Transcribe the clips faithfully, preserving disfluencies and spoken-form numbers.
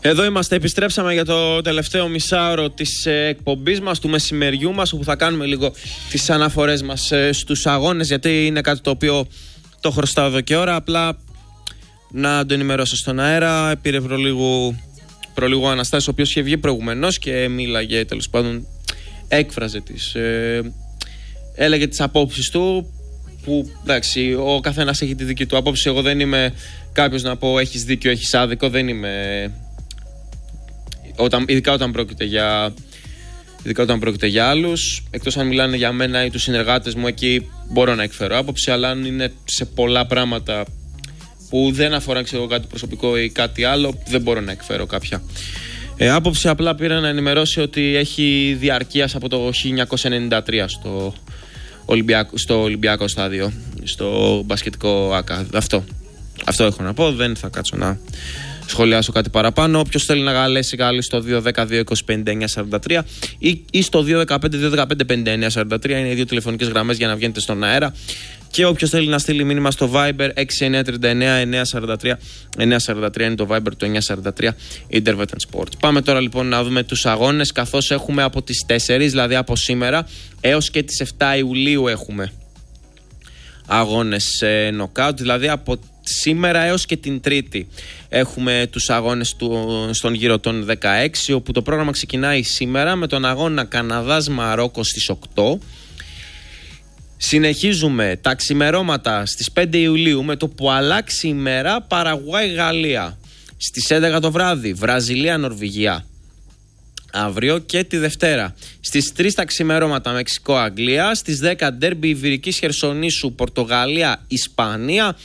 Εδώ είμαστε, επιστρέψαμε για το τελευταίο μισάωρο της εκπομπής μας, του μεσημεριού μας, όπου θα κάνουμε λίγο τις αναφορές μας στους αγώνες, γιατί είναι κάτι το οποίο το χρωστάω εδώ και ώρα. Απλά να το ενημερώσω στον αέρα. Πήρε προλίγου, προλίγου ο Αναστάσης, ο οποίος είχε βγει προηγουμένως και μίλαγε, τέλος πάντων έκφραζε τις, ε, έλεγε τις απόψεις του, που εντάξει, ο καθένας έχει τη δική του απόψη. Εγώ δεν είμαι κάποιος να πω έχεις δίκιο, έχεις άδικο, δεν είμαι, όταν, ειδικά όταν πρόκειται για ειδικά όταν πρόκειται για άλλους, εκτός αν μιλάνε για μένα ή τους συνεργάτες μου, εκεί μπορώ να εκφέρω άποψη, αλλά αν είναι σε πολλά πράγματα που δεν αφορά ξέρω, κάτι προσωπικό ή κάτι άλλο, δεν μπορώ να εκφέρω κάποια ε, άποψη. Απλά πήρα να ενημερώσει ότι έχει διαρκείας από το χίλια εννιακόσια ενενήντα τρία στο Ολυμπιακό, στο Ολυμπιακό στάδιο, στο μπασκετικό ΆΚΑ. Αυτό, αυτό έχω να πω, δεν θα κάτσω να σχολιάσω κάτι παραπάνω. Όποιος θέλει να καλέσει, καλεί στο δύο ένα μηδέν δύο δύο πέντε εννιά σαράντα τρία ή, ή στο δύο ένα πέντε δύο ένα πέντε πέντε εννιά σαράντα τρία. Είναι οι δύο τηλεφωνικές γραμμές για να βγαίνετε στον αέρα. Και όποιος θέλει να στείλει μήνυμα στο Viber έξι εννιά τρία εννιά εννιά σαράντα τρία εννιά σαράντα τρία είναι το Viber του εννιά σαράντα τρία Intervet Sports. Πάμε τώρα λοιπόν να δούμε τους αγώνες, καθώς έχουμε από τις τέσσερις, δηλαδή από σήμερα έως και τις εφτά Ιουλίου έχουμε αγώνες ε, knockout, δηλαδή από σήμερα έως και την Τρίτη έχουμε τους αγώνες του, στον γύρο των δεκαέξι, όπου το πρόγραμμα ξεκινάει σήμερα με τον αγώνα Καναδάς-Μαρόκο στις οκτώ. Συνεχίζουμε τα ξημερώματα στις πέντε Ιουλίου με το που αλλάξει η μέρα, Παραγουάη-Γαλλία. Στις έντεκα το βράδυ Βραζιλία-Νορβηγία. Αύριο και τη Δευτέρα στις τρεις τα ξημερώματα Μεξικό-Αγγλία. Στις δέκα ντέρμπι Ιβηρικής Χερσονήσου Πορτογαλία-Ισπανία.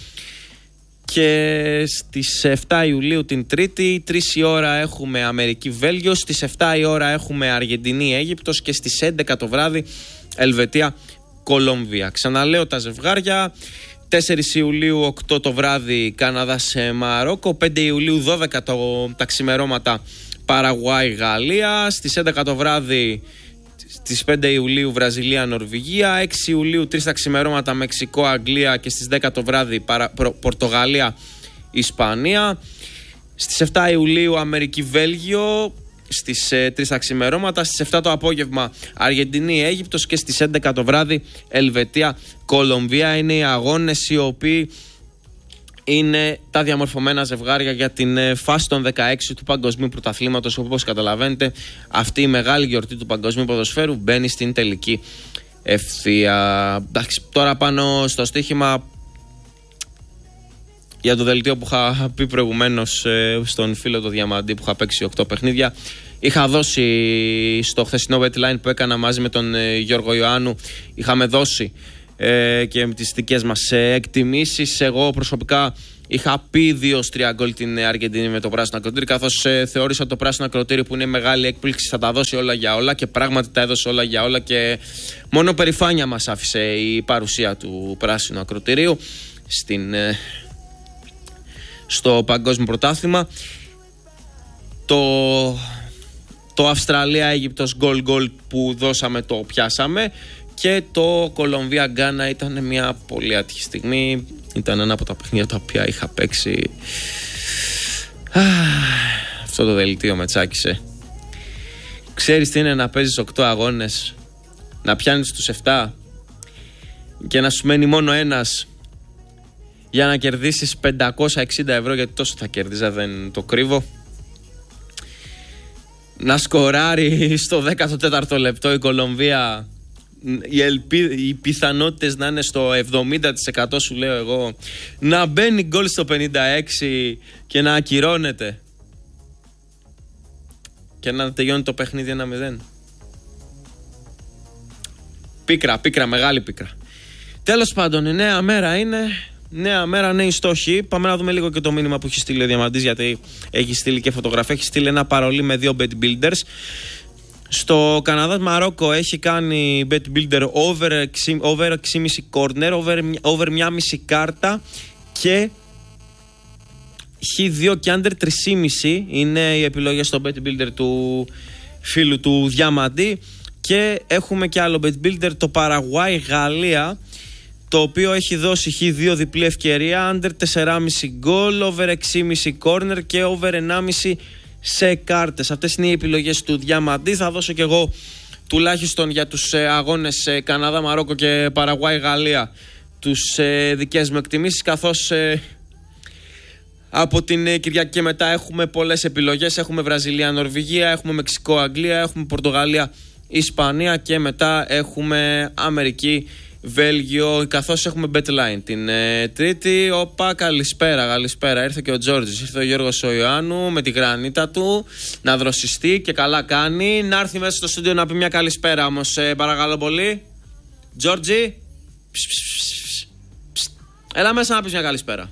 Και στις εφτά Ιουλίου την Τρίτη, τρεις η ώρα έχουμε Αμερική-Βέλγιο. Στις εφτά η ώρα έχουμε Αργεντινή-Αίγυπτος. Και στις έντεκα το βράδυ Ελβετία-Κολομβία. Ξαναλέω τα ζευγάρια. τέσσερις Ιουλίου οκτώ το βράδυ Καναδάς-Μαρόκο. πέντε Ιουλίου δώδεκα το, τα ξημερώματα Παραγουάη-Γαλλία. Στις έντεκα το βράδυ, στις πέντε Ιουλίου Βραζιλία-Νορβηγία. έξι Ιουλίου τρεις τα ξημερώματα Μεξικό-Αγγλία. Και στις δέκα το βράδυ παρα, Πορτογαλία-Ισπανία. Στις εφτά Ιουλίου Αμερική-Βέλγιο. Στις ε, τρεις τα ξημερώματα. Στις εφτά το απόγευμα Αργεντινή-Αίγυπτος. Και στις έντεκα το βράδυ Ελβετία-Κολομβία. Είναι οι αγώνες οι οποίοι είναι τα διαμορφωμένα ζευγάρια για την ε, φάση των δεκαέξι του Παγκοσμίου Πρωταθλήματος. Όπως καταλαβαίνετε, αυτή η μεγάλη γιορτή του Παγκοσμίου Ποδοσφαίρου μπαίνει στην τελική ευθεία. Εντάξει, τώρα πάνω στο στοίχημα για το δελτίο που είχα πει προηγουμένως ε, στον φίλο το Διαμαντή, που είχα παίξει οκτώ παιχνίδια. Είχα δώσει στο χθεσινό betline που έκανα μαζί με τον ε, Γιώργο Ιωάννου, είχαμε δώσει ε, και με τις δικές μας ε, εκτιμήσεις. Εγώ προσωπικά είχα πει δύο τρία γκολ την Αργεντινή με το πράσινο ακροτήρι, καθώς ε, θεώρησα το πράσινο ακροτήρι, που είναι μεγάλη έκπληξη, θα τα δώσει όλα για όλα, και πράγματι τα έδωσε όλα για όλα και μόνο περηφάνεια μας άφησε η παρουσία του πράσινου ακροτηρίου στην... Ε, στο Παγκόσμιο Πρωτάθλημα. Το, το Αυστραλία-Αίγυπτος γκολ-γκολ που δώσαμε το πιάσαμε, και το Κολομβία-Γκάνα ήταν μια πολύ άτυχη στιγμή. Ήταν ένα από τα παιχνίδια τα οποία είχα παίξει. Αυτό το δελτίο με τσάκισε. Ξέρεις τι είναι να παίζεις οκτώ αγώνες, να πιάνεις τους εφτά και να σου μένει μόνο ένας για να κερδίσεις πεντακόσια εξήντα ευρώ, γιατί τόσο θα κέρδιζα, δεν το κρύβω. Να σκοράρει στο δέκατο τέταρτο λεπτό η Κολομβία, οι, ελπί... οι πιθανότητες να είναι στο εβδομήντα τοις εκατό σου λέω εγώ, να μπαίνει γκολ στο πενήντα έξι και να ακυρώνεται και να τελειώνει το παιχνίδι ένα μηδέν. Πίκρα, πίκρα, μεγάλη πίκρα. Τέλος πάντων, η νέα μέρα είναι... Νέα μέρα, νέοι στόχοι. Πάμε να δούμε λίγο και το μήνυμα που έχει στείλει ο Διαμαντής, γιατί έχει στείλει και φωτογραφία. Έχει στείλει ένα παρολί με δύο bet builders. Στο Καναδά Μαρόκο έχει κάνει bet builder over, over έξι κόμμα πέντε corner, over, over μία και μισή κάρτα και χ δύο και under τρία κόμμα πέντε. Είναι οι επιλογές στο bet builder του φίλου του Διαμαντή. Και έχουμε και άλλο bet builder, το Παραγουάη Γαλλία, το οποίο έχει δώσει χ δύο διπλή ευκαιρία, under τέσσερα κόμμα πέντε γκολ, over έξι κόμμα πέντε corner και over ένα κόμμα πέντε σε κάρτες. Αυτές είναι οι επιλογές του Διαμαντή. Θα δώσω και εγώ τουλάχιστον για τους ε, αγώνες ε, Καναδά, Μαρόκο και Παραγουάη, Γαλλία τους ε, δικές μου εκτιμήσεις, καθώς ε, από την ε, Κυριακή και μετά έχουμε πολλές επιλογές. Έχουμε Βραζιλία, Νορβηγία, έχουμε Μεξικό, Αγγλία, έχουμε Πορτογαλία, Ισπανία και μετά έχουμε Αμερική, Βέλγιο, καθώς έχουμε Betline την ε, Τρίτη. Οπα, καλησπέρα, καλησπέρα. Ήρθε και ο Τζόρτζης, ήρθε ο Γιώργος ο Ιωάννου με τη γρανίτα του να δροσιστεί και καλά κάνει. Να έρθει μέσα στο στούντιο να πει μια καλησπέρα όμως, ε, παρακαλώ πολύ. Τζόρτζι, έλα μέσα να πεις μια καλησπέρα.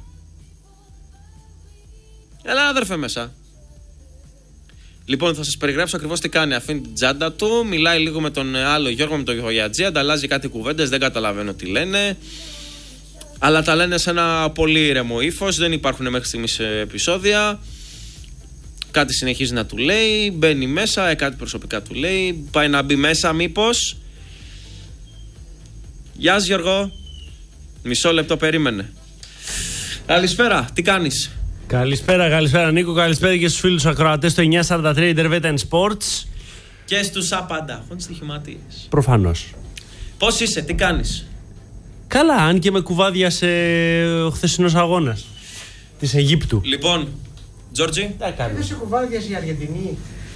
Έλα αδερφέ μέσα. Λοιπόν, θα σας περιγράψω ακριβώς τι κάνει. Αφήνει την τσάντα του, μιλάει λίγο με τον άλλο Γιώργο, με τον Γιωγιατζή, ανταλλάζει κάτι κουβέντες, δεν καταλαβαίνω τι λένε. Αλλά τα λένε σε ένα πολύ ήρεμο ύφος, δεν υπάρχουν μέχρι στιγμής επεισόδια. Κάτι συνεχίζει να του λέει, μπαίνει μέσα, ε, κάτι προσωπικά του λέει, πάει να μπει μέσα μήπως. Γεια σας Γιώργο. Μισό λεπτό περίμενε. Καλησπέρα, τι κάνεις? Καλησπέρα, καλησπέρα Νίκο, καλησπέρα και στους φίλους ακροατές του εννιακόσια σαράντα τρία Intervet and Sports. Και στους απάντα, χωρίς στοιχηματίες. Προφανώς. Πώς είσαι, τι κάνεις? Καλά, αν και με κουβάδιασε ο χθεσινός αγώνας της Αιγύπτου. Λοιπόν, Τζόρτζι. Δεν σε κουβάδιασε η Αργεντινή?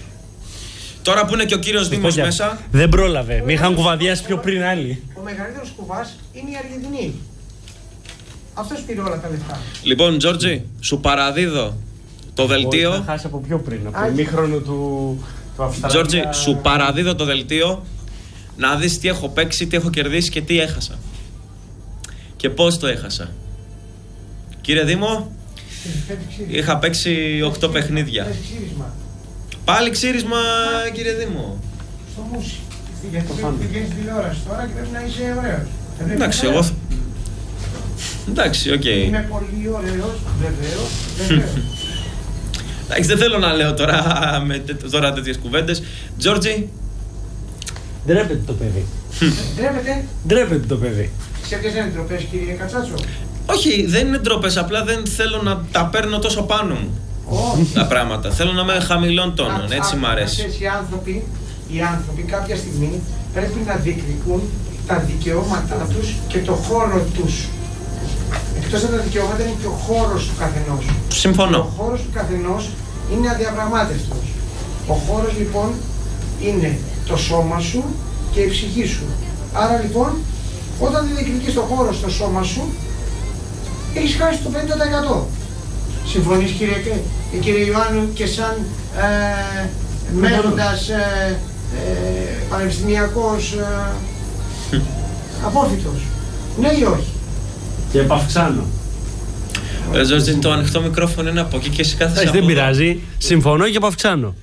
Τώρα που είναι και ο κύριος Δήμος μέσα. Δεν πρόλαβε, με είχαν κουβαδιάσει πιο πριν άλλοι. Ο μεγαλύτερος κουβάς είναι η Αργεντινή. Αυτός πήρε όλα τα λεφτά. Λοιπόν, Τζόρτζι, σου παραδίδω το δελτίο. Θα χάσει από πιο πριν, από το ημίχρονο του, του Αυστραλία. Τζόρτζι, σου παραδίδω το δελτίο να δεις τι έχω παίξει, τι έχω κερδίσει και τι έχασα. Και πώς το έχασα. Κύριε Δήμο, είχα παίξει οκτώ παιχνίδια. Πάλι ξύρισμα, κύριε Δήμο. Στο μουσι. Γιατί πηγαίνεις τηλεόραση τώρα και πρέπει να είσαι ωραίος. Εντάξει, εγώ. Εντάξει, οκ. Okay. Είμαι πολύ ωραίος, βεβαίως, βεβαίως. Εντάξει, δεν θέλω να λέω τώρα, με, τώρα τέτοιες κουβέντες. Τζόρτζι. Ντρέπεται το παιδί. Ντρέπεται. Ντρέπεται το παιδί. Σε ποιες είναι ντροπές, κύριε Κατσάτσο? Όχι, δεν είναι ντροπές, απλά δεν θέλω να τα παίρνω τόσο πάνω μου. Oh. Τα πράγματα. Θέλω να είμαι χαμηλών τόνων, έτσι μ' αρέσει. Οι άνθρωποι, οι άνθρωποι κάποια στιγμή πρέπει να διεκδικούν τα δικαιώματά τους και το χώρο τους. Εκτός από τα δικαιώματα είναι και ο χώρος του καθενός. Συμφωνώ. Ο χώρος του καθενός είναι αδιαπραγμάτευτος. Ο χώρος λοιπόν είναι το σώμα σου και η ψυχή σου. Άρα λοιπόν, όταν δεν διεκδικείς το χώρο στο σώμα σου, έχεις χάσει το πενήντα τοις εκατό. Συμφωνείς κύριε, κύριε Ιωάννου, και σαν ε, μένοντας ε, ε, πανεπιστημιακός ε, απόφοιτος? Ναι ή όχι? Και επαυξάνω. Ρε Ζόρτζι, το ανοιχτό μικρόφωνο είναι από εκεί και εσύ κάθεσαι από δεν πειράζει, συμφωνώ και επαυξάνω.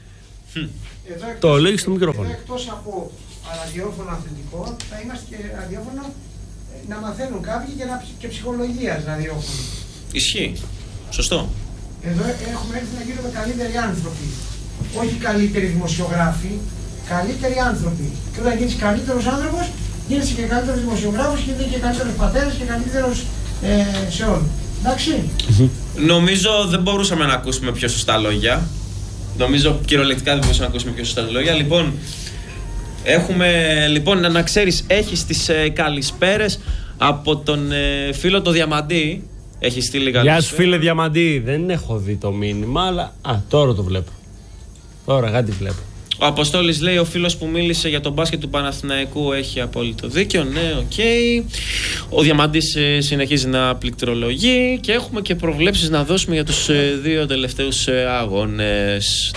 Το λέγει στο μικρόφωνο. Εδώ εκτός από ραδιόφωνο αθλητικό, θα είμαστε και ραδιόφωνο να μαθαίνουν κάποιοι και, να, και ψυχολογίας ραδιόφωνο. Ισχύει. Σωστό. Εδώ έχουμε έρθει να γίνουμε καλύτεροι άνθρωποι. Όχι καλύτεροι δημοσιογράφοι, καλύτεροι άνθρωποι. Και όταν γίνεις καλύτερος άνθρωπος, γίνεσαι και καλύτερος δημοσιογράφος και γίνεσαι και καλύτερος πατέρας και καλύτερος ε, σε όλους. Εντάξει. Νομίζω δεν μπορούσαμε να ακούσουμε πιο σωστά λόγια. Νομίζω κυριολεκτικά δεν μπορούσαμε να ακούσουμε πιο σωστά λόγια. Λοιπόν, έχουμε, λοιπόν να ξέρεις, έχεις τις ε, καλησπέρες από τον ε, φίλο το Διαμαντή. Έχει στείλει καλησπέρα. Γεια σου φίλε Διαμαντή. Δεν έχω δει το μήνυμα, αλλά α, τώρα το βλέπω. Τώρα κάτι βλέπω. Ο Αποστόλης λέει: ο φίλος που μίλησε για τον μπάσκετ του Παναθηναϊκού έχει απόλυτο δίκιο. Ναι, οκ. Okay. Ο Διαμαντής ε, συνεχίζει να πληκτρολογεί και έχουμε και προβλέψεις να δώσουμε για τους ε, δύο τελευταίους ε, αγώνες.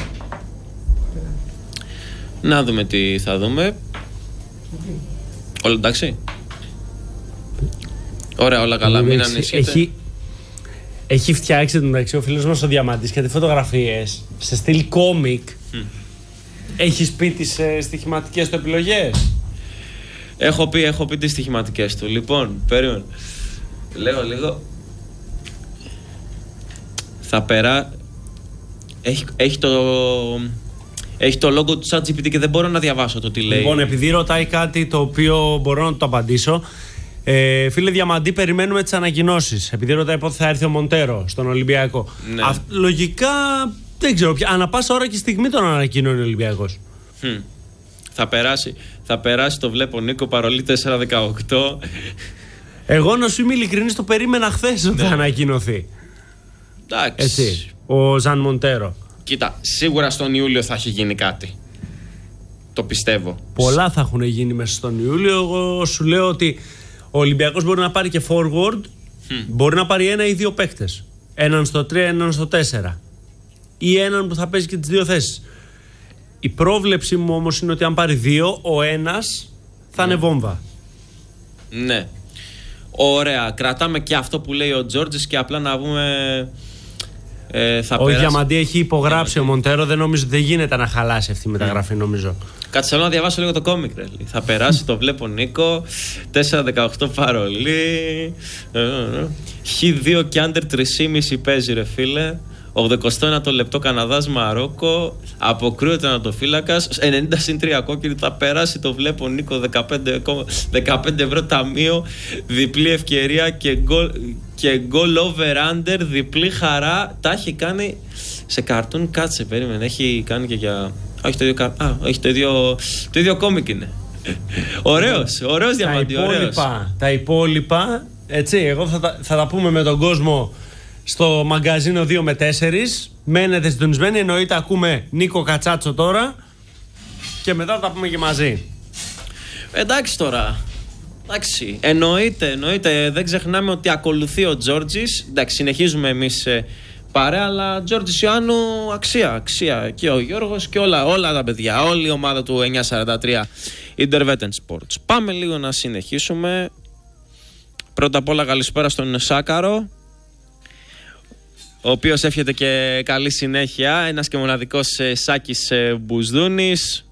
Να δούμε τι θα δούμε. Όλα εντάξει. Ωραία, όλα καλά. Μην ανησυχείτε. Έχει, έχει φτιάξει τον μεταξύ ο φίλος μας ο Διαμαντής κάτι φωτογραφίες σε στυλ κόμικ. Mm. Έχεις πει τις ε, στοιχηματικές του επιλογές? Έχω πει, έχω πει τις στοιχηματικές του. Λοιπόν, περίμενε. Λέω λίγο. Θα περά... Έχει, έχει το... Έχει το logo του ChatGPT και δεν μπορώ να διαβάσω το τι λέει. Λοιπόν, επειδή ρωτάει κάτι το οποίο μπορώ να το απαντήσω. Ε, φίλε Διαμαντή, περιμένουμε τις ανακοινώσεις. Επειδή ρωτάει πότε θα έρθει ο Μοντέρο στον Ολυμπιακό. Ναι. Α, λογικά δεν ξέρω, ανά πάσα ώρα και στιγμή τον ανακοινώνει ο Ολυμπιακός. Hm. Θα περάσει, θα περάσει, το βλέπω Νίκο, παρολί τέσσερα δεκαοκτώ. Εγώ να σου είμαι ειλικρινής, το περίμενα χθες ότι θα ανακοινωθεί. Εντάξει. Έτσι, ο Ζαν Μοντέρο. Κοίτα, σίγουρα στον Ιούλιο θα έχει γίνει κάτι. Το πιστεύω. Πολλά θα έχουν γίνει μέσα στον Ιούλιο. Εγώ σου λέω ότι ο Ολυμπιακός μπορεί να πάρει και forward, mm. μπορεί να πάρει ένα ή δύο παίκτες. Έναν στο τρία, έναν στο τέσσερα. Ή έναν που θα παίζει και τις δύο θέσεις. Η πρόβλεψη μου όμως είναι ότι αν πάρει δύο, ο ένας θα mm. είναι βόμβα. Ναι. Ωραία. Κρατάμε και αυτό που λέει ο Τζόρτζης και απλά να πούμε. Ε, θα ο πέρασε... Διαμαντή έχει υπογράψει Διαμαντή. Ο Μοντέρο, δεν νομίζω, δεν γίνεται να χαλάσει αυτή η μεταγραφή, mm. νομίζω. Κάτσε, θέλω να διαβάσω λίγο το κόμικ. Ρε. Θα περάσει, το βλέπω Νίκο. τέσσερα δεκαοκτώ παρολί. Χ δύο και άντερ τρία κόμμα πέντε παίζει, ρε φίλε. ογδοηκοστό ένατο λεπτό Καναδάς Μαρόκο. Αποκρούεται ανατοφύλακας. ενενήντα συν τρία κόκκινη. Θα περάσει, το βλέπω Νίκο. δεκαπέντε, δεκαπέντε ευρώ ταμείο. Διπλή ευκαιρία και goal, και goal over under. Διπλή χαρά. Τα έχει κάνει σε καρτούν. Κάτσε, περίμενε. Έχει κάνει και για. Όχι το ίδιο. Α, όχι το ίδιο. Το ίδιο κόμικ είναι. Ωραίος, ωραίος Διαμαντή. Τα υπόλοιπα. Έτσι, εγώ θα τα, θα τα πούμε με τον κόσμο στο μαγκαζίνο δύο με τέσσερα. Μένετε συντονισμένοι. Εννοείται ακούμε Νίκο Κατσάτσο τώρα. Και μετά θα τα πούμε και μαζί. Εντάξει τώρα. Εντάξει. Εννοείται, εννοείται. Δεν ξεχνάμε ότι ακολουθεί ο Τζόρτζης. Εντάξει, συνεχίζουμε εμείς ε, παρέα. Αλλά Τζόρτζης Ιωάννου αξία. Αξία. Και ο Γιώργος και όλα, όλα τα παιδιά. Όλη η ομάδα του εννιακόσια σαράντα τρία Intervetten Sports. Πάμε λίγο να συνεχίσουμε. Πρώτα απ' όλα καλησπέρα στον Σάκαρο, ο οποίος εύχεται και καλή συνέχεια. Ένας και μοναδικός ε, Σάκης ε, Μπουσδούνης.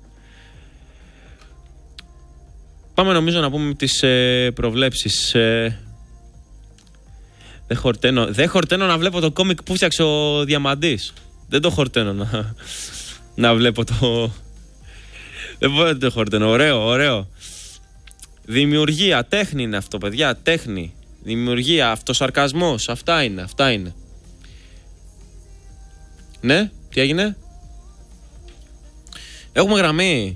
Πάμε νομίζω να πούμε τις ε, προβλέψεις. Ε, δεν, χορταίνω, δεν χορταίνω να βλέπω το κόμικ που φτιάξε ο Διαμαντής. Δεν το χορταίνω να, να βλέπω το... Δεν μπορώ να το χορταίνω. Ωραίο, ωραίο. Δημιουργία, τέχνη είναι αυτό, παιδιά. Τέχνη. Δημιουργία, αυτοσαρκασμός. Αυτά είναι, αυτά είναι. Ναι, τι έγινε? Έχουμε γραμμή.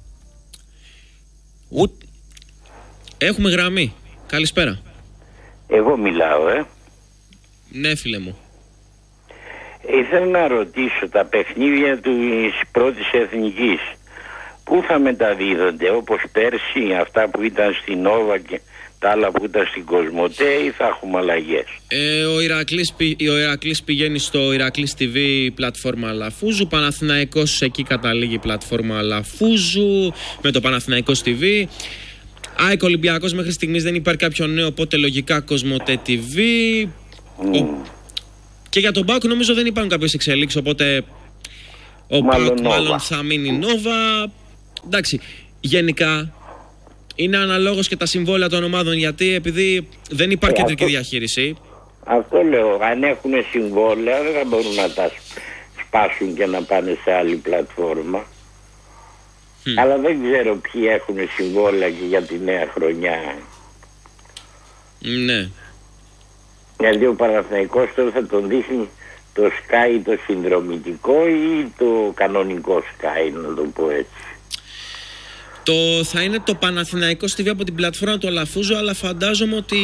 Ου... Έχουμε γραμμή. Καλησπέρα. Εγώ μιλάω, ε. Ναι, φίλε μου. Ήθελα να ρωτήσω, τα παιχνίδια της πρώτης εθνικής πού θα μεταδίδονται, όπως πέρσι, αυτά που ήταν στην Νόβα και τα άλλα που ήταν στην Κοσμοτέ, ή θα έχουμε αλλαγές? Ε, ο, Ηρακλής, ο Ηρακλής πηγαίνει στο Ηρακλής τι βι πλατφόρμα Λαφούζου. Παναθηναϊκός εκεί καταλήγει πλατφόρμα Λαφούζου με το Παναθηναϊκός τι βι. ΑΕΚ Ολυμπιακός μέχρι στιγμής δεν υπάρχει κάποιο νέο, οπότε λογικά Κοσμοτέ τι βι. Mm. Ο... Και για τον ΠΑΟΚ νομίζω δεν υπάρχουν κάποιες εξελίξεις, οπότε ο ΠΑΟΚ μάλλον θα μείνει Νόβα. Εντάξει, γενικά είναι αναλόγως και τα συμβόλαια των ομάδων, γιατί επειδή δεν υπάρχει ε, κεντρική αυτό, διαχείριση. Αυτό λέω, αν έχουν συμβόλαια δεν θα μπορούν να τα σπάσουν και να πάνε σε άλλη πλατφόρμα. Mm. Αλλά δεν ξέρω ποιοι έχουν συμβόλαια και για τη νέα χρονιά. Ναι. Γιατί ο Παναθηναϊκός τώρα θα τον δείχνει το Sky το συνδρομητικό ή το κανονικό Sky, να το πω έτσι? Το, θα είναι το Παναθηναϊκός τι βι από την πλατφόρμα του Αλαφούζου, αλλά φαντάζομαι ότι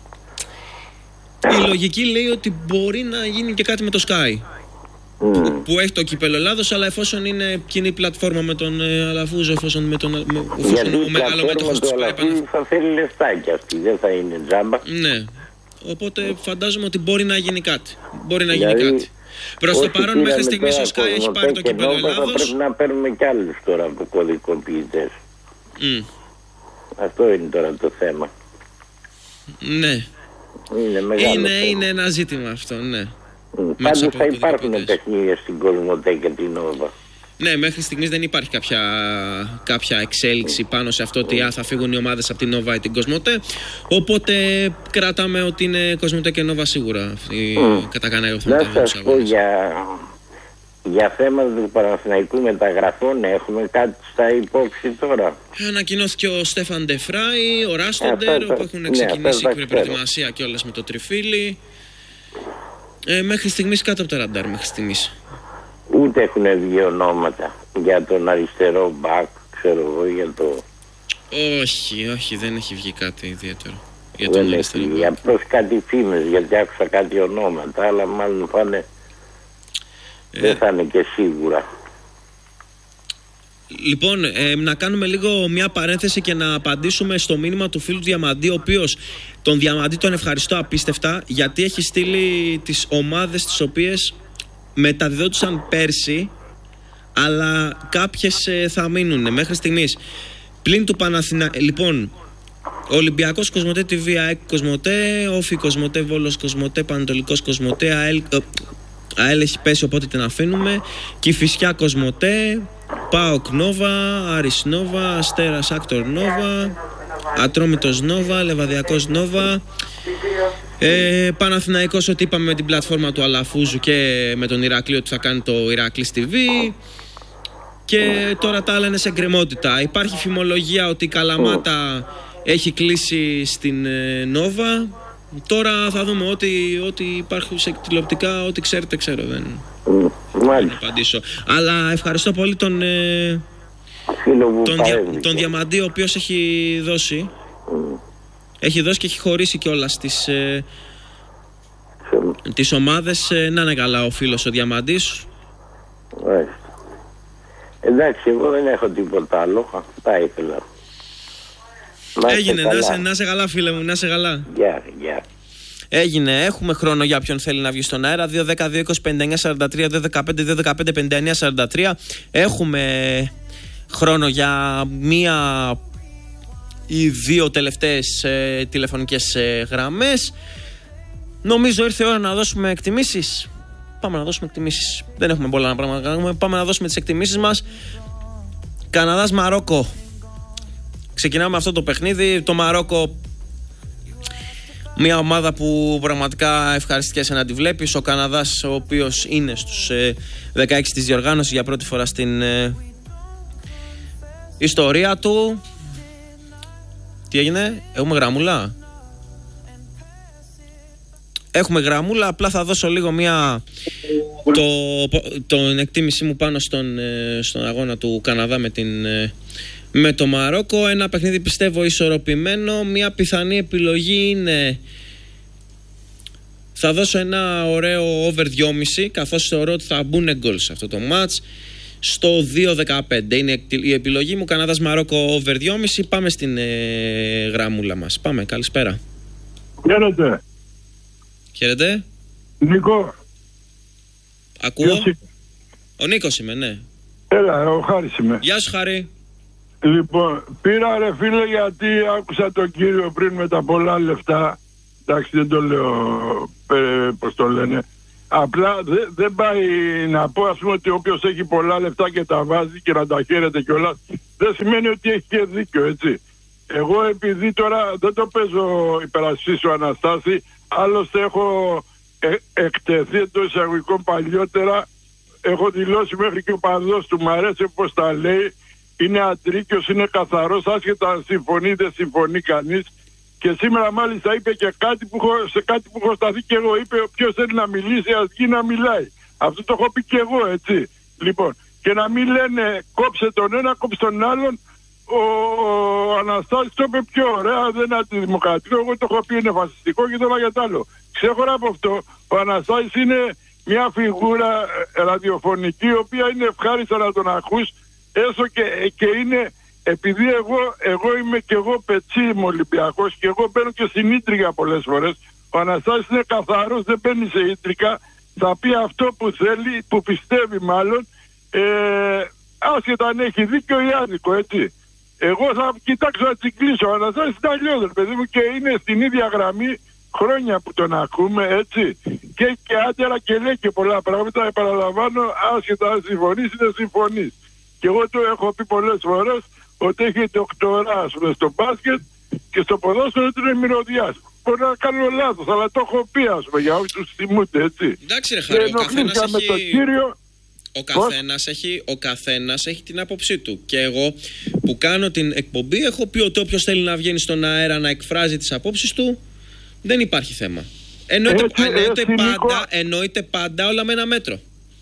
η λογική λέει ότι μπορεί να γίνει και κάτι με το Sky. Mm. Που, που έχει το κύπελλο Ελλάδος, αλλά εφόσον είναι κοινή πλατφόρμα με τον ε, Αλαφούζο, εφόσον με τον με, εφόσον ο μεγάλο μέτοχος της Sky επανα... θα θέλει λεφτάκια αυτή, δεν θα είναι τζάμπα. Ναι. Οπότε φαντάζομαι ότι μπορεί να γίνει κάτι. Μπορεί να γίνει δηλαδή, κάτι. Προς το παρόν μέχρι στιγμής ο Sky έχει πάρει το κύπελλο Ελλάδος. Πρέπει να παίρνουμε κι άλλους τώρα από κωδικοποιητές. Mm. Αυτό είναι τώρα το θέμα. Ναι. Είναι μεγάλο είναι, θέμα. Είναι ένα ζήτημα αυτό, ναι. Mm. Πάντως θα υπάρχουν παιχνίδια στην Κοσμοτέ και την Νόβα. Ναι, μέχρι στιγμής δεν υπάρχει κάποια, κάποια εξέλιξη πάνω σε αυτό ότι α, θα φύγουν οι ομάδες από την Νόβα ή την Κοσμοτέ. Οπότε κρατάμε ότι είναι Κοσμοτέ και Νόβα σίγουρα. Mm. Κατά κανένα να σας πω για, για θέματα του Παναθηναϊκού μεταγραφών, έχουμε κάτι στα υπόψη τώρα? Ανακοινώθηκε ο Στέφαν Ντεφράι, ο Ράστοντερ, όπου έχουν ξεκινήσει ναι, η προετοιμασία κιόλας με το τριφύλι. Ε, μέχρι στιγμής κάτω από το ραντάρ, μέχρι στιγμής. Ούτε έχουν βγει ονόματα για τον αριστερό μπακ, ξέρω εγώ, για το... Όχι, όχι, δεν έχει βγει κάτι ιδιαίτερο. Για δεν τον έχει βγει, απλώς κάτι φήμες, γιατί άκουσα κάτι ονόματα, αλλά μάλλον θα είναι... Ε... δεν θα είναι και σίγουρα. Λοιπόν, ε, να κάνουμε λίγο μια παρένθεση και να απαντήσουμε στο μήνυμα του φίλου του Διαμαντή, ο οποίος τον Διαμαντή τον ευχαριστώ απίστευτα, γιατί έχει στείλει τις ομάδες τις οποίες μεταδιδόντουσαν πέρσι, αλλά κάποιες ε, θα μείνουν μέχρι στιγμής. Πλην του Παναθηναϊκού. Λοιπόν, Ολυμπιακός Κοσμοτέ τι βι, ΑΕΚ Κοσμοτέ, Όφι Κοσμοτέ, Βόλος Κοσμοτέ, Πανατολικός Κοσμοτέ, ΑΕΛ, ΑΕΛ έχει πέσει οπότε την αφήνουμε, Κηφισιά Κοσμοτέ, ΠΑΟΚ Νόβα, Άρης Νόβα, Αστέρας Άκτορ Νόβα, Ατρόμητος Νόβα, Λεβαδιακός Νόβα, ε, Παναθηναϊκός, ό,τι είπαμε με την πλατφόρμα του Αλαφούζου και με τον Ηρακλή ότι θα κάνει το Ηρακλής τι βι. Και τώρα τα άλλα είναι σε γκρεμότητα. Υπάρχει φημολογία ότι η Καλαμάτα έχει κλείσει στην ε, Νόβα. Τώρα θα δούμε ό,τι, ό,τι υπάρχει σε τηλεοπτικά, ό,τι ξέρετε ξέρω. Δεν θα απαντήσω. Αλλά ευχαριστώ πολύ τον, ε, τον, δια, τον Διαμαντή, ο οποίος έχει δώσει. Mm. Έχει δώσει και έχει χωρίσει κιόλας τις, ε, mm. τις ομάδες. Ε, να είναι καλά ο φίλος ο Διαμαντής. Mm. Εντάξει, εγώ δεν έχω τίποτα άλλο. Αυτά ήθελα. Να έγινε, να σε, να σε καλά φίλε μου, να σε καλά. Γεια, γεια. Έγινε, έχουμε χρόνο για όποιον θέλει να βγει στον αέρα. δύο δέκα δύο είκοσι πενήντα εννιά σαράντα τρία, δύο δεκαπέντε δύο δεκαπέντε πενήντα εννιά σαράντα τρία. Έχουμε χρόνο για μία ή δύο τελευταίες ε, τηλεφωνικές ε, γραμμές. Νομίζω ήρθε η ώρα να δώσουμε εκτιμήσεις. Πάμε να δώσουμε εκτιμήσεις. Δεν έχουμε πολλά πράγματα να κάνουμε. Πάμε να δώσουμε τις εκτιμήσεις μας. Καναδάς Μαρόκο. Ξεκινάμε αυτό το παιχνίδι. Το Μαρόκο, μια ομάδα που πραγματικά ευχαριστήκεσαι να τη βλέπεις. Ο Καναδάς, ο οποίος είναι στους ε, δεκαέξι της διοργάνωσης για πρώτη φορά στην ε, ιστορία του. Τι έγινε, έχουμε γραμμούλα. Έχουμε γραμμούλα, απλά θα δώσω λίγο μια το, τον εκτίμησή μου πάνω στον, στον αγώνα του Καναδά με, την, με το Μαρόκο. Ένα παιχνίδι πιστεύω ισορροπημένο. Μια πιθανή επιλογή είναι, θα δώσω ένα ωραίο over δυόμισι, καθώς θεωρώ ότι θα μπουν γκολ σε αυτό το μάτς, στο δύο δεκαπέντε. Είναι η επιλογή μου. Καναδάς Μαρόκο over δυόμισι. Πάμε στην ε, γραμμούλα μας. Πάμε, καλησπέρα. Χαίρετε. Χαίρετε. Νίκο. Ακούω. Ο Νίκος είμαι, ναι. Έλα, ο Χάρης είμαι. Γεια σου Χάρη. Λοιπόν, πήρα ρε φίλε γιατί άκουσα τον κύριο πριν με τα πολλά λεφτά. Εντάξει, δεν το λέω ε, πώς το λένε. Απλά δεν δε πάει να πω, ας πούμε, ότι όποιος έχει πολλά λεφτά και τα βάζει και να τα χαίρεται κιόλας, δεν σημαίνει ότι έχει και δίκιο, έτσι. Εγώ επειδή τώρα δεν το παίζω υπερασπίσω Αναστάση, άλλωστε έχω ε, εκτεθεί εντός εισαγωγικών παλιότερα, έχω δηλώσει μέχρι και ο παδός του, μ' αρέσει όπως τα λέει, είναι αντρίκιος, είναι καθαρός, άσχετα αν συμφωνεί δεν συμφωνεί κανείς. Και σήμερα μάλιστα είπε και κάτι που έχω, σε κάτι που έχω σταθεί και εγώ. Είπε ποιος θέλει να μιλήσει ας βγει να μιλάει. Αυτό το έχω πει και εγώ, έτσι. Λοιπόν, και να μην λένε κόψε τον ένα, κόψε τον άλλον. Ο, ο Αναστάσης το είπε πιο ωραία, δεν είναι αντιδημοκρατικό. Εγώ το έχω πει είναι φασιστικό και τώρα για τ' άλλο. Ξέχωρα από αυτό, ο Αναστάσης είναι μια φιγούρα ραδιοφωνική, η οποία είναι ευχάριστα να τον ακούς, έστω και, και είναι... Επειδή εγώ, εγώ είμαι και εγώ πετσί, είμαι Ολυμπιακός και εγώ μπαίνω και στην ίντρικα πολλές φορές. Ο Αναστάσης είναι καθαρός, δεν μπαίνει σε ίντρικα. Θα πει αυτό που θέλει, που πιστεύει μάλλον, ε, άσχετα αν έχει δίκιο ή άδικο, έτσι. Εγώ θα κοιτάξω να τσιγκλίσω. Ο Αναστάσης είναι αλλιώς, παιδί μου, και είναι στην ίδια γραμμή χρόνια που τον ακούμε, έτσι. Και, και άντερα και λέει και πολλά πράγματα. Επαναλαμβάνω, άσχετα αν συμφωνείς ή δεν συμφωνείς. Και εγώ το έχω πει πολλές φορές, ότι έχει δοκτορά στο μπάσκετ και στο ποδόσφαιρο του είναι μυρωδιάς. Μπορεί να κάνω λάθος, αλλά το έχω πει, ας πούμε, για όσους τους θυμούνται, έτσι. Εντάξει ρε Χαρή, ο καθένας έχει... με τον κύριο... Ο καθένας, έχει, ο καθένας έχει την άποψή του. Και εγώ που κάνω την εκπομπή έχω πει ότι όποιος θέλει να βγαίνει στον αέρα να εκφράζει τις απόψεις του, δεν υπάρχει θέμα. Εννοείται, έτσι, εννοείται, έτσι, πάντα, εννοείται πάντα όλα με ένα μέτρο.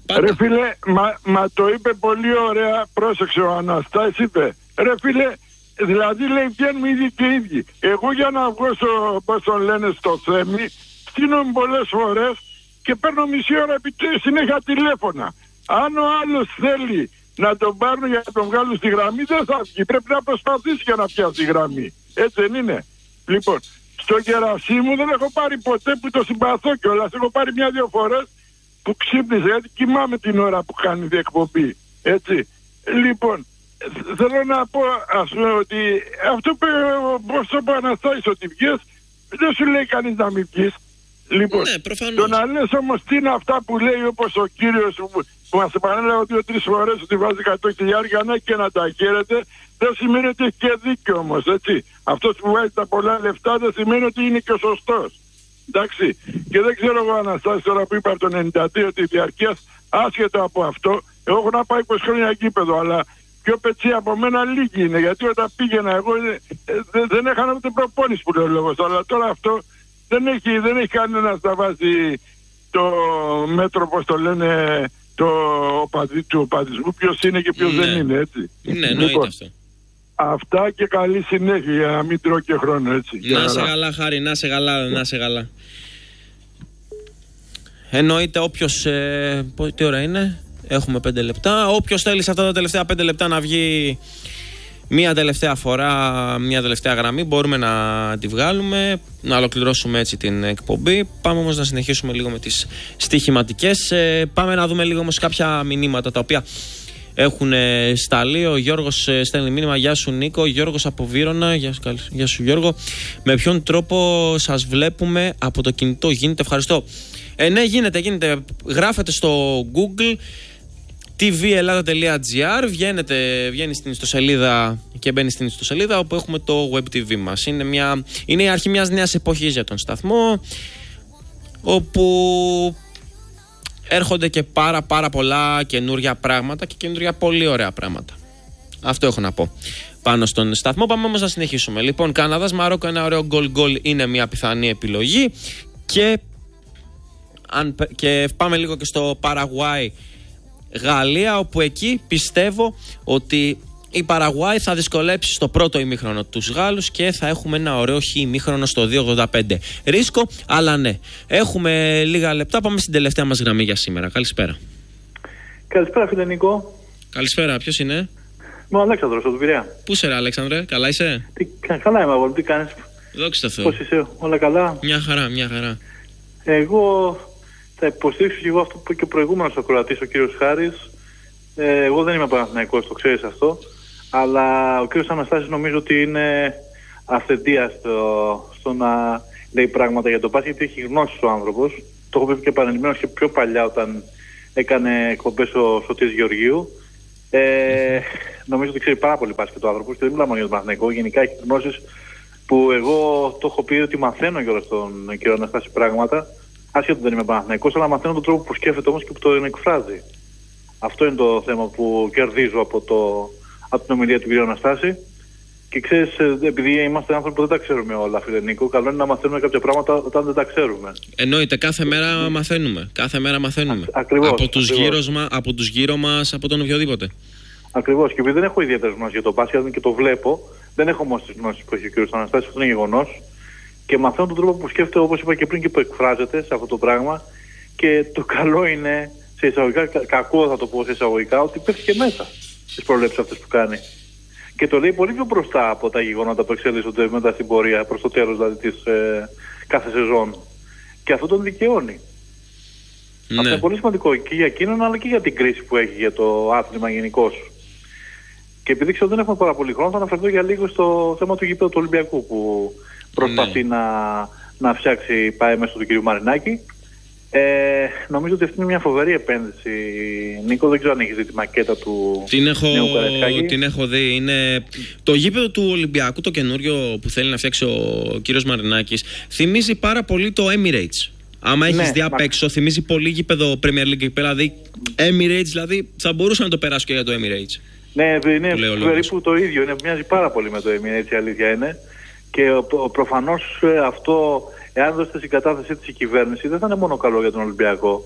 Πάντα. Ρε φίλε, μα, μα το είπε πολύ ωραία, πρόσεξε ο Αναστάσης, είπε. Ρε φίλε, δηλαδή λέει βγαίνουμε ήδη και ίδιοι. Εγώ για να βγω στο, πώς τον λένε, στο Θέμη, στείνομαι πολλές φορές και παίρνω μισή ώρα επί συνέχεια τηλέφωνα. Αν ο άλλος θέλει να τον πάρουν για να τον βγάλουν στη γραμμή, δεν θα βγει. Πρέπει να προσπαθήσει για να πιάσει τη γραμμή. Έτσι δεν είναι? Λοιπόν, στο Γερασίμου δεν έχω πάρει ποτέ, που το συμπαθώ κιόλας. Έχω πάρει μια-δυο φορές που ξύπνησε, γιατί κοιμάμαι την ώρα που κάνει η εκπομπή. Έτσι. Λοιπόν, θέλω να πω, ας πούμε, ότι αυτό που όσο που Αναστάσεις ότι βγες, δεν σου λέει κανείς να μην βγεις. Λοιπόν, ναι, το να λες όμως τι είναι αυτά που λέει, όπως ο κύριος που, που μας επανέλαβε δύο-τρεις φορές ότι βάζει εκατό χιλιάδες, ναι, και να τα χαίρετε, δεν σημαίνει ότι έχει και δίκιο όμως, έτσι. Αυτός που βάζει τα πολλά λεφτά δεν σημαίνει ότι είναι και ο σωστός. Εντάξει. Και δεν ξέρω εγώ, Αναστάση, τώρα που είπα από το ενενήντα τρία ότι η διαρκείας, άσχετα από αυτό, εγώ έχω να πάει είκοσι χρόνια γήπεδο, αλλά πιο πετσί από μένα λίγοι είναι. Γιατί όταν πήγαινα εγώ ε, δεν, δεν έχανα ούτε προπόνηση που λέω λόγος. Αλλά τώρα αυτό δεν έχει, δεν έχει κανένας να βάζει το μέτρο, πώς το λένε, το οπαδί, του οπαδισμού, ποιος είναι και ποιος ναι. δεν είναι, έτσι. Ναι, εννοείται λοιπόν, αυτό. Αυτά και καλή συνέχεια για να μην τρώω και χρόνο, έτσι. Να σε καλά, Χάρη, να σε καλά, να σε καλά. Εννοείται όποιος, ε, τι ώρα είναι, έχουμε πέντε λεπτά. Όποιος θέλει σε αυτά τα τελευταία πέντε λεπτά να βγει μία τελευταία φορά, μία τελευταία γραμμή, μπορούμε να τη βγάλουμε, να ολοκληρώσουμε έτσι την εκπομπή. Πάμε όμως να συνεχίσουμε λίγο με τις στοιχηματικές. Ε, πάμε να δούμε λίγο όμως κάποια μηνύματα τα οποία έχουν σταλεί. Ο Γιώργος στέλνει μήνυμα. Γεια σου Νίκο. Γιώργος από Βύρωνα. Γεια σου, Γεια σου Γιώργο. Με ποιον τρόπο σας βλέπουμε από το κινητό? Γίνεται? Ευχαριστώ. Ε, ναι, γίνεται, γίνεται. Γράφετε στο Google τι βι Ελλάδα τελεία τζι άρ, βγαίνετε, βγαίνει στην ιστοσελίδα και μπαίνει στην ιστοσελίδα όπου έχουμε το web τι βι μας. Είναι, μια, είναι η αρχή μιας νέας εποχής για τον σταθμό, όπου έρχονται και πάρα πάρα πολλά καινούργια πράγματα και καινούργια πολύ ωραία πράγματα. Αυτό έχω να πω πάνω στον σταθμό. Πάμε όμως να συνεχίσουμε. Λοιπόν, Καναδάς Μαρόκο, ένα ωραίο γκολ γκολ είναι μια πιθανή επιλογή. Και, αν, και πάμε λίγο και στο Παραγουάι Γαλλία, όπου εκεί πιστεύω ότι η Παραγουάι θα δυσκολέψει στο πρώτο ημίχρονο τους Γάλλους και θα έχουμε ένα ωραίο χ ημίχρονο στο δύο ογδόντα πέντε. Ρίσκο, αλλά ναι. Έχουμε λίγα λεπτά, πάμε στην τελευταία μας γραμμή για σήμερα. Καλησπέρα. Καλησπέρα, φίλε Νίκο. Καλησπέρα, ποιος είναι? Είμαι ο Αλέξανδρος, από τον Πειραιά. Πού είσαι, ρε Αλέξανδρε, καλά είσαι? Τι, καλά είμαι, αγόρι, τι κάνεις? Δόξα τω Θεώ. Πώς είσαι, όλα καλά? Μια χαρά, μια χαρά. Εγώ θα υποστήριξω και εγώ αυτό που είπε και ο προηγούμενος ακροατής, ο κύριος Χάρης. Ε, εγώ δεν είμαι Παναθηναϊκός, το ξέρεις αυτό. Αλλά ο κύριος Αναστάσης νομίζω ότι είναι αυθεντίας στο, στο να λέει πράγματα για το μπάσκετ, γιατί έχει γνώση ο άνθρωπος. Το έχω πει και επανειλημμένος και πιο παλιά όταν έκανε εκπομπές ο Σωτήρης Γεωργίου. Ε, νομίζω ότι ξέρει πάρα πολύ μπάσκετ ο άνθρωπος και δεν μιλάμε για τον Παναθηναϊκό. Γενικά έχει γνώσεις που εγώ το έχω πει ότι μαθαίνω κιόλας τον κύριο Αναστάση πράγματα. Άσχετο δεν είμαι Παναθηναϊκός, αλλά μαθαίνω τον τρόπο που σκέφτεται όμως και που το εκφράζει. Αυτό είναι το θέμα που κερδίζω από, το, από την ομιλία του κ. Αναστάση. Και ξέρεις, επειδή είμαστε άνθρωποι που δεν τα ξέρουμε όλα, φίλε Νίκο, καλό είναι να μαθαίνουμε κάποια πράγματα όταν δεν τα ξέρουμε. Εννοείται, κάθε μέρα μαθαίνουμε. Κάθε μέρα μαθαίνουμε. Α, ακριβώς, από, τους ακριβώς. Γύρω, από τους γύρω μας, από τον οποιοδήποτε. Ακριβώς. Και επειδή δεν έχω ιδιαίτερες γνώσεις για το μπάσκετ και το βλέπω, δεν έχω όμως τις γνώσεις που έχει ο κ. Αναστάσης, αυτό είναι γεγονός. Και μαθαίνω τον τρόπο που σκέφτεται, όπως είπα και πριν, και που εκφράζεται σε αυτό το πράγμα. Και το καλό είναι, σε εισαγωγικά, κακό θα το πω σε εισαγωγικά, ότι πέφτει και μέσα στις προβλέψεις αυτές που κάνει. Και το λέει πολύ πιο μπροστά από τα γεγονότα που εξελίσσονται μετά στην πορεία, προς το τέλος δηλαδή της ε, κάθε σεζόν. Και αυτό τον δικαιώνει. Ναι. Αυτό είναι πολύ σημαντικό και για εκείνον, αλλά και για την κρίση που έχει για το άθλημα γενικώς. Και επειδή ξέρω δεν έχουμε πάρα πολύ χρόνο, θα αναφερθώ για λίγο στο θέμα του γήπεδου του Ολυμπιακού, που προσπαθεί ναι. να, να φτιάξει, πάει μέσω του κ. Μαρινάκη. Ε, νομίζω ότι αυτή είναι μια φοβερή επένδυση. Νίκο, δεν ξέρω αν έχεις δει τη μακέτα του την έχω, νέου Καραϊσκάκη. Την έχω δει. Είναι το γήπεδο του Ολυμπιακού, το καινούριο που θέλει να φτιάξει ο κύριος Μαρινάκης. Θυμίζει πάρα πολύ το Emirates. Άμα έχεις ναι, δει απ' έξω, θυμίζει πολύ γήπεδο Premier League. Δηλαδή, Emirates, δηλαδή θα μπορούσα να το περάσω και για το Emirates. Ναι, είναι περίπου το ίδιο. Είναι, μοιάζει πάρα πολύ με το Emirates, η αλήθεια είναι. Και προφανώς αυτό, εάν δώσετε στην κατάθεσή της η κυβέρνηση, δεν θα είναι μόνο καλό για τον Ολυμπιακό,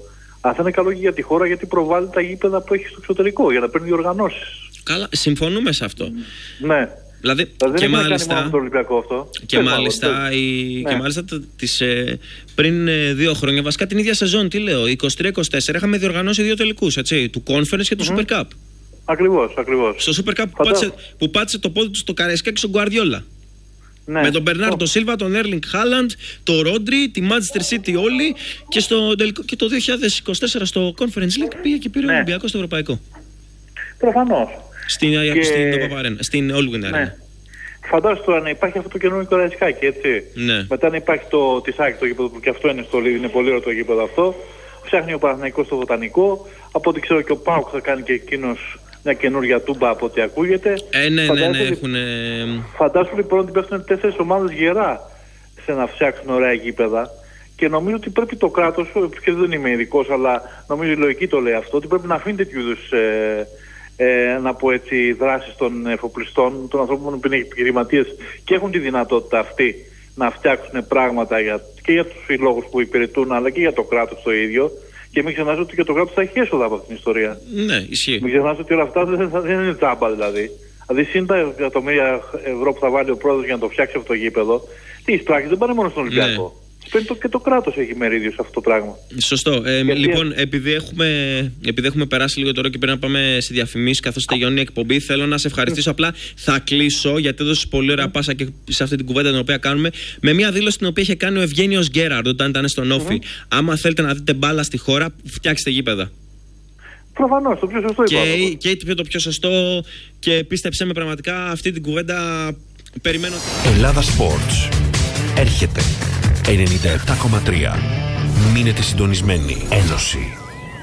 Αλλά θα είναι καλό και για τη χώρα, γιατί προβάλλει τα γήπεδα που έχει στο εξωτερικό για να παίρνει διοργανώσεις. Καλά, συμφωνούμε σε αυτό. Ναι. Δηλαδή, δεν και, μάλιστα, μόνο το Ολυμπιακό αυτό. Και, μάλιστα, η, ναι. και μάλιστα τις, ε, πριν ε, δύο χρόνια, βασικά την ίδια σεζόν, τι λέω, είκοσι τρία είκοσι τέσσερα είχαμε διοργανώσει δύο τελικούς, έτσι, του Conference και του mm-hmm. Super Cup. Ακριβώς, ακριβώς. Στο Super Cup που πάτησε, που πάτησε το πόδι του στο Καραϊσκά και στον Γκουαρδιόλα. Ναι. Με τον Μπερνάρντο Σίλβα, τον Έρλινγκ Χάλαντ, τον Ρόντρι, τη Manchester City όλοι και, στο, και το δύο χιλιάδες είκοσι τέσσερα στο Conference League πήγε και πήρε ναι. ο Ολυμπιακός στο Ευρωπαϊκό. Προφανώς. Στην, και... στην, στην All Winner. Ναι. Φαντάζομαι τώρα να υπάρχει αυτό το καινούργιο Καραϊσκάκι, έτσι. Ναι. Μετά να υπάρχει το Τισάκι, το γήπεδο που και αυτό είναι, στο, είναι πολύ ωραίο το γήπεδο αυτό. Ψάχνει ο Παναθηναϊκός στο Βοτανικό. Από ό,τι ξέρω και ο ΠΑΟΚ θα κάνει και εκείνος μια καινούργια τούμπα από ό,τι ακούγεται. Ε, ναι, ναι, ναι, έχουν... Φαντάζομαι λοιπόν ότι πέφτουν τέσσερις ομάδες γερά σε να φτιάξουν ωραία γήπεδα. Και νομίζω ότι πρέπει το κράτος, και δεν είμαι ειδικός, αλλά νομίζω η λογική το λέει αυτό, ότι πρέπει να αφήνει τέτοιου είδους ε, ε, να πω έτσι, δράσεις των εφοπλιστών, των ανθρώπων που είναι επιχειρηματίες και έχουν τη δυνατότητα αυτή να φτιάξουν πράγματα για, και για τους συλλόγους που υπηρετούν, αλλά και για το κράτος το ίδιο. Και μην ξεχνάς ότι και το κράτος θα έχει έσοδα από αυτήν την ιστορία. Ναι, ισχύει. Μην ξεχνάς ότι όλα αυτά δεν, δεν είναι τσάμπα δηλαδή. Δηλαδή, συν τα εκατομμύρια ευρώ που θα βάλει ο πρόεδρος για να το φτιάξει αυτό το γήπεδο, τι εισπράξεις δεν πάνε μόνο στον Ολυμπιακό. Ναι. Το, και το κράτος έχει μερίδιο σε αυτό το πράγμα. Σωστό. Ε, λοιπόν, επειδή έχουμε, επειδή έχουμε περάσει λίγο τώρα και πρέπει να πάμε σε διαφημίσεις καθώς τελειώνει η εκπομπή, θέλω να σε ευχαριστήσω. Απλά θα κλείσω, γιατί έδωσες πολύ ωραία πάσα και σε αυτή την κουβέντα την οποία κάνουμε, με μια δήλωση την οποία είχε κάνει ο Ευγένιος Γκέραρντ όταν ήταν στον Όφη. Mm-hmm. Άμα θέλετε να δείτε μπάλα στη χώρα, φτιάξτε γήπεδα. Προφανώς, το πιο σωστό και, και, και το πιο σωστό, και πίστεψέ με, πραγματικά αυτή την κουβέντα περιμένω. Ελλάδα Sports έρχεται. ενενήντα επτά κόμμα τρία. Μείνετε συντονισμένοι. Ένωση.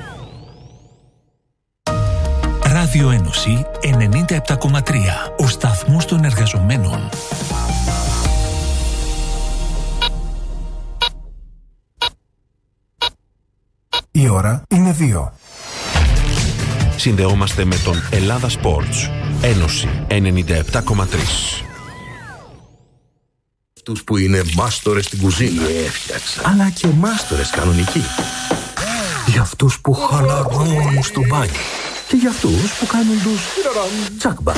Ράδιο Ένωση ενενήντα επτά κόμμα τρία. Ο σταθμός των εργαζομένων. Η ώρα είναι δύο. Συνδεόμαστε με τον Ελλάδα Sports. Ένωση ενενήντα επτά κόμμα τρία. Αυτούς που είναι μάστορες στην κουζίνα, έφτιαξα. Αλλά και μάστορες κανονικοί. Για αυτούς που χαλαρώνουν στο μπάνιο. Και για αυτούς που κάνουν τους τσακμπάν.